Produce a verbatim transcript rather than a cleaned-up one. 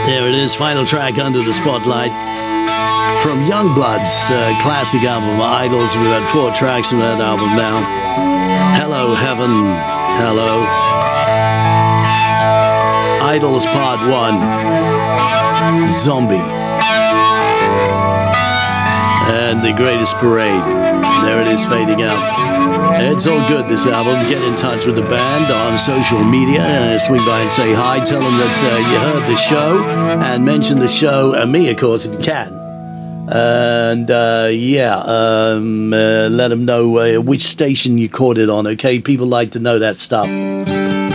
There it is, final track, Under the Spotlight, from Youngblood's uh, classic album, Idols. We've had four tracks from that album now. Hello, Heaven, hello. Idols Part one, Zombie. And The Greatest Parade. There it is, fading out. It's all good, this album. Get in touch with the band on social media and swing by and say hi. Tell them that uh, you heard the show and mention the show and me, of course, if you can. And uh, yeah, um, uh, let them know uh, which station you caught it on, okay? People like to know that stuff.